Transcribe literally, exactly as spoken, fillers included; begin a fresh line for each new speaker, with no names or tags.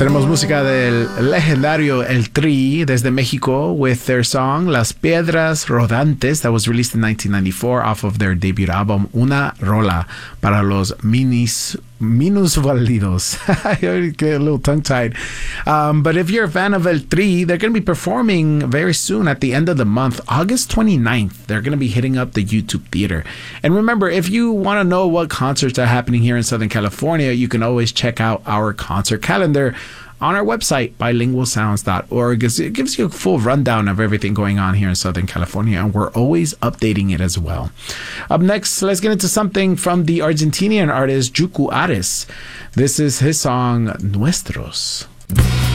Tenemos música del legendario El Tri desde México with their song Las Piedras Rodantes that was released in nineteen ninety-four off of their debut album Una Rola para los Minis Minusválidos. I get a little tongue-tied. Um, but if you're a fan of El Tri, they're going to be performing very soon at the end of the month, August twenty-ninth. They're going to be hitting up the YouTube Theater. And remember, if you want to know what concerts are happening here in Southern California, you can always check out our concert calendar on our website, bilingual sounds dot org. It gives you a full rundown of everything going on here in Southern California, and we're always updating it as well. Up next, let's get into something from the Argentinian artist Juku Ares. This is his song, Nuestros.